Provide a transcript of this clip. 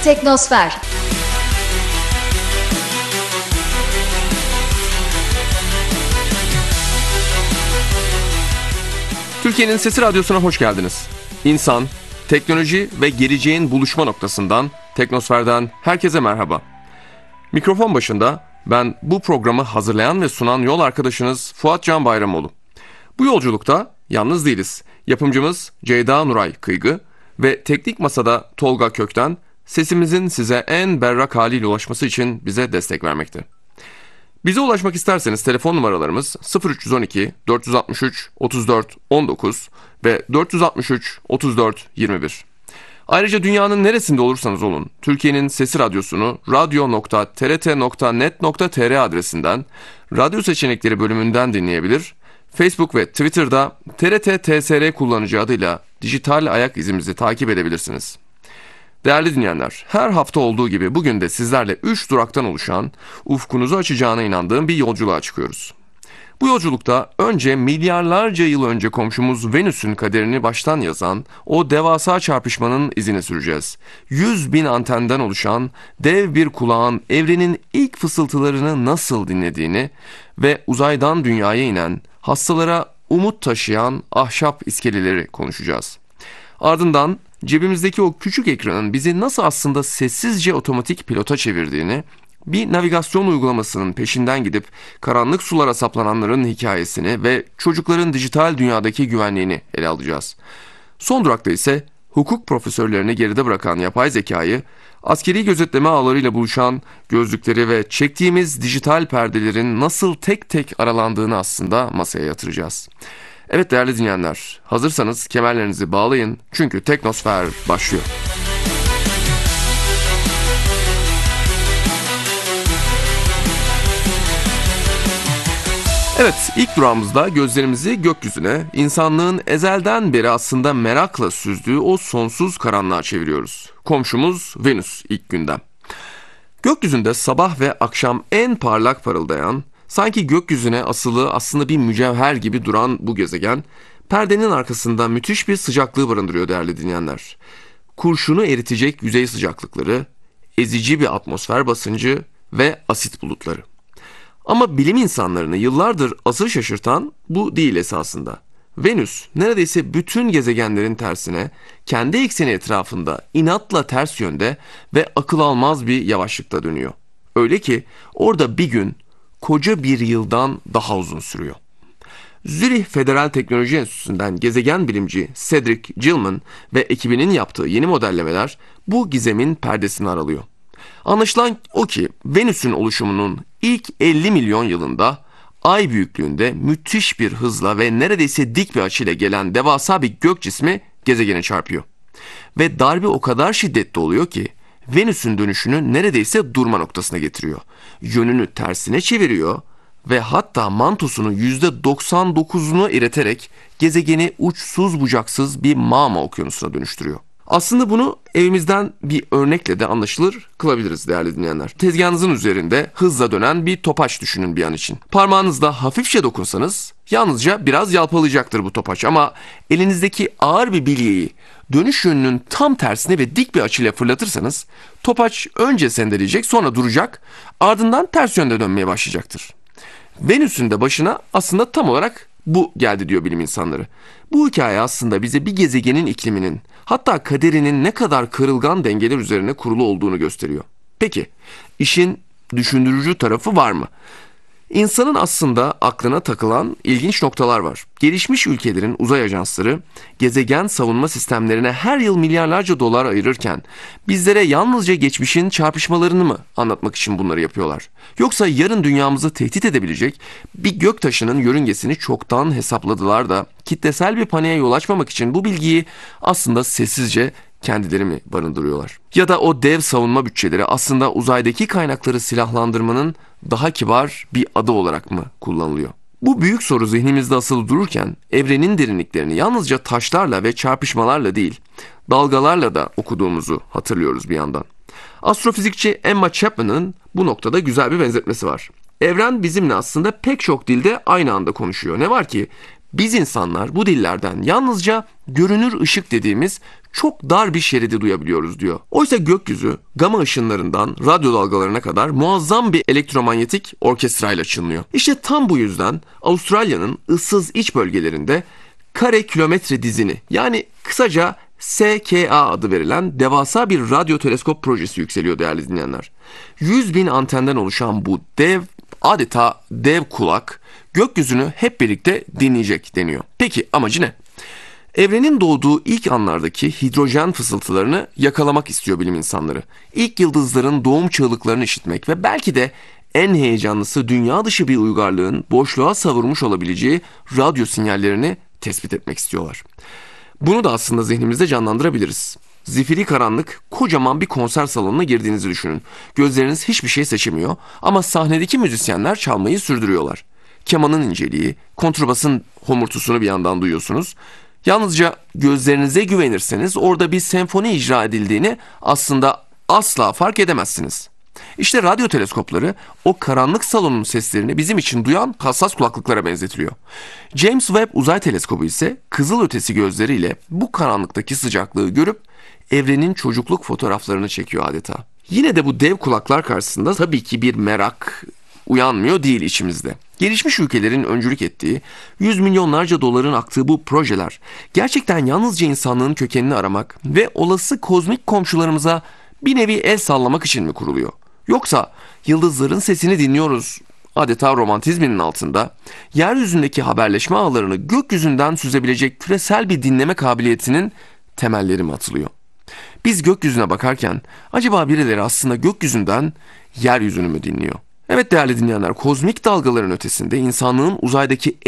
Teknosfer. Türkiye'nin Sesi Radyosu'na hoş geldiniz. İnsan, teknoloji ve geleceğin buluşma noktasından, Teknosfer'den herkese merhaba. Mikrofon başında ben bu programı hazırlayan ve sunan yol arkadaşınız Fuat Can Bayramoğlu. Bu yolculukta yalnız değiliz. Yapımcımız Ceyda Nuray Kıygı ve teknik masada Tolga Kökten sesimizin size en berrak haliyle ulaşması için bize destek vermekte. Bize ulaşmak isterseniz telefon numaralarımız 0312 463 34 19 ve 463 34 21. Ayrıca dünyanın neresinde olursanız olun, Türkiye'nin Sesi Radyosu'nu radyo.trt.net.tr adresinden, radyo seçenekleri bölümünden dinleyebilir, Facebook ve Twitter'da TRT TSR kullanıcı adıyla dijital ayak izimizi takip edebilirsiniz. Değerli dinleyenler, her hafta olduğu gibi bugün de sizlerle 3 duraktan oluşan, ufkunuzu açacağına inandığım bir yolculuğa çıkıyoruz. Bu yolculukta önce milyarlarca yıl önce komşumuz Venüs'ün kaderini baştan yazan o devasa çarpışmanın izini süreceğiz. 100.000 antenden oluşan dev bir kulağın evrenin ilk fısıltılarını nasıl dinlediğini ve uzaydan dünyaya inen, hastalara umut taşıyan ahşap iskeleleri konuşacağız. Ardından cebimizdeki o küçük ekranın bizi nasıl aslında sessizce otomatik pilota çevirdiğini, bir navigasyon uygulamasının peşinden gidip karanlık sulara saplananların hikayesini ve çocukların dijital dünyadaki güvenliğini ele alacağız. Son durakta ise hukuk profesörlerini geride bırakan yapay zekayı, askeri gözetleme ağlarıyla buluşan gözlükleri ve çektiğimiz dijital perdelerin nasıl tek tek aralandığını aslında masaya yatıracağız. Evet değerli dinleyenler, hazırsanız kemerlerinizi bağlayın çünkü Teknosfer başlıyor. Evet, ilk durağımızda gözlerimizi gökyüzüne, insanlığın ezelden beri aslında merakla süzdüğü o sonsuz karanlığa çeviriyoruz. Komşumuz Venüs ilk gündem. Gökyüzünde sabah ve akşam en parlak parıldayan, sanki gökyüzüne asılı aslında bir mücevher gibi duran bu gezegen, perdenin arkasında müthiş bir sıcaklığı barındırıyor değerli dinleyenler. Kurşunu eritecek yüzey sıcaklıkları, ezici bir atmosfer basıncı ve asit bulutları. Ama bilim insanlarını yıllardır asıl şaşırtan bu değil esasında. Venüs neredeyse bütün gezegenlerin tersine kendi ekseni etrafında inatla ters yönde ve akıl almaz bir yavaşlıkta dönüyor. Öyle ki orada bir gün koca bir yıldan daha uzun sürüyor. Zürih Federal Teknoloji Enstitüsü'nden gezegen bilimci Cedric Gilman ve ekibinin yaptığı yeni modellemeler bu gizemin perdesini aralıyor. Anlaşılan o ki Venüs'ün oluşumunun ilk 50 milyon yılında ay büyüklüğünde müthiş bir hızla ve neredeyse dik bir açıyla gelen devasa bir gök cismi gezegene çarpıyor. Ve darbe o kadar şiddetli oluyor ki Venüs'ün dönüşünü neredeyse durma noktasına getiriyor. Yönünü tersine çeviriyor ve hatta mantosunun %99'unu eriterek gezegeni uçsuz bucaksız bir mağma okyanusuna dönüştürüyor. Aslında bunu evimizden bir örnekle de anlaşılır kılabiliriz değerli dinleyenler. Tezgahınızın üzerinde hızla dönen bir topaç düşünün bir an için. Parmağınızla hafifçe dokunsanız yalnızca biraz yalpalayacaktır bu topaç ama elinizdeki ağır bir bilyeyi dönüş yönünün tam tersine ve dik bir açıyla fırlatırsanız topaç önce sendeleyecek, sonra duracak, ardından ters yönde dönmeye başlayacaktır. Venüs'ün de başına aslında tam olarak bu geldi diyor bilim insanları. Bu hikaye aslında bize bir gezegenin ikliminin, hatta kaderinin ne kadar kırılgan dengeler üzerine kurulu olduğunu gösteriyor. Peki, işin düşündürücü tarafı var mı? İnsanın aslında aklına takılan ilginç noktalar var. Gelişmiş ülkelerin uzay ajansları gezegen savunma sistemlerine her yıl milyarlarca dolar ayırırken bizlere yalnızca geçmişin çarpışmalarını mı anlatmak için bunları yapıyorlar? Yoksa yarın dünyamızı tehdit edebilecek bir göktaşının yörüngesini çoktan hesapladılar da kitlesel bir paniğe yol açmamak için bu bilgiyi aslında sessizce kendileri mi barındırıyorlar? Ya da o dev savunma bütçeleri aslında uzaydaki kaynakları silahlandırmanın daha kibar bir adı olarak mı kullanılıyor? Bu büyük soru zihnimizde asılı dururken evrenin derinliklerini yalnızca taşlarla ve çarpışmalarla değil, dalgalarla da okuduğumuzu hatırlıyoruz bir yandan. Astrofizikçi Emma Chapman'ın bu noktada güzel bir benzetmesi var. Evren bizimle aslında pek çok dilde aynı anda konuşuyor. Ne var ki Biz insanlar bu dillerden yalnızca görünür ışık dediğimiz çok dar bir şeridi duyabiliyoruz diyor. Oysa gökyüzü gama ışınlarından radyo dalgalarına kadar muazzam bir elektromanyetik orkestrayla çınlıyor. İşte tam bu yüzden Avustralya'nın ıssız iç bölgelerinde kare kilometre dizini, yani kısaca SKA adı verilen devasa bir radyo teleskop projesi yükseliyor değerli dinleyenler. 100.000 antenden oluşan bu adeta dev kulak gökyüzünü hep birlikte dinleyecek deniyor. Peki amacı ne? Evrenin doğduğu ilk anlardaki hidrojen fısıltılarını yakalamak istiyor bilim insanları. İlk yıldızların doğum çığlıklarını işitmek ve belki de en heyecanlısı dünya dışı bir uygarlığın boşluğa savurmuş olabileceği radyo sinyallerini tespit etmek istiyorlar. Bunu da aslında zihnimizde canlandırabiliriz. Zifiri karanlık, kocaman bir konser salonuna girdiğinizi düşünün. Gözleriniz hiçbir şey seçemiyor ama sahnedeki müzisyenler çalmayı sürdürüyorlar. Kemanın inceliği, kontrbasın homurtusunu bir yandan duyuyorsunuz. Yalnızca gözlerinize güvenirseniz orada bir senfoni icra edildiğini aslında asla fark edemezsiniz. İşte radyo teleskopları o karanlık salonun seslerini bizim için duyan hassas kulaklıklara benzetiliyor. James Webb Uzay Teleskobu ise kızılötesi gözleriyle bu karanlıktaki sıcaklığı görüp evrenin çocukluk fotoğraflarını çekiyor adeta. Yine de bu dev kulaklar karşısında tabii ki bir merak uyanmıyor değil içimizde. Gelişmiş ülkelerin öncülük ettiği, 100 milyonlarca doların aktığı bu projeler gerçekten yalnızca insanlığın kökenini aramak ve olası kozmik komşularımıza bir nevi el sallamak için mi kuruluyor? Yoksa yıldızların sesini dinliyoruz adeta romantizminin altında, yeryüzündeki haberleşme ağlarını gökyüzünden süzebilecek küresel bir dinleme kabiliyetinin temelleri mi atılıyor? Biz gökyüzüne bakarken acaba birileri aslında gökyüzünden yeryüzünü mü dinliyor? Evet değerli dinleyenler, kozmik dalgaların ötesinde insanlığın uzaydaki